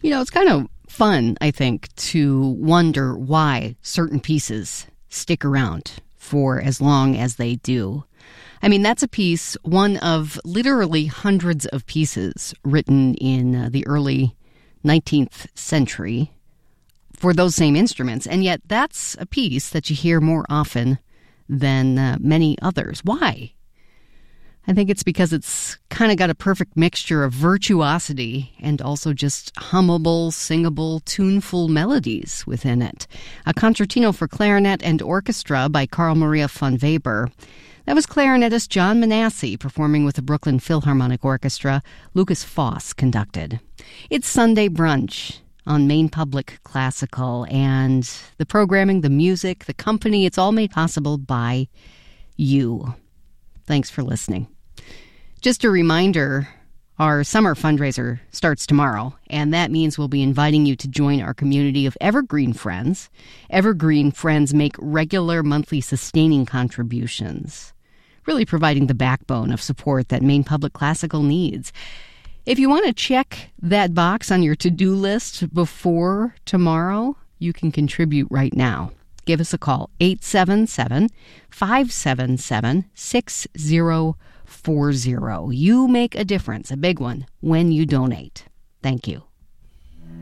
It's kind of fun, I think, to wonder why certain pieces stick around for as long as they do. I mean, that's a piece, one of literally hundreds of pieces written in the early 19th century for those same instruments. And yet that's a piece that you hear more often than many others. Why? I think it's because it's kind of got a perfect mixture of virtuosity and also just hummable, singable, tuneful melodies within it. A concertino for clarinet and orchestra by Carl Maria von Weber. That was clarinetist John Manassi performing with the Brooklyn Philharmonic Orchestra. Lucas Foss conducted. It's Sunday Brunch on Maine Public Classical, and the programming, the music, the company, it's all made possible by you. Thanks for listening. Just a reminder, our summer fundraiser starts tomorrow, and that means we'll be inviting you to join our community of Evergreen Friends. Evergreen Friends make regular monthly sustaining contributions, really providing the backbone of support that Maine Public Classical needs. If you want to check that box on your to-do list before tomorrow, you can contribute right now. Give us a call, 877-577-6040. You make a difference, a big one, when you donate. Thank you.